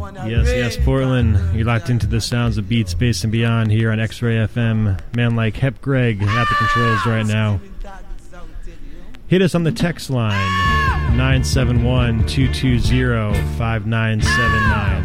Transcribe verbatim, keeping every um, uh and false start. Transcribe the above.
Yes, yes, Portland. You're locked into the sounds of Beat Space and Beyond here on X-Ray F M. Man like Hep Greg at the controls right now. Hit us on the text line, nine seven one, two two zero, five nine seven nine.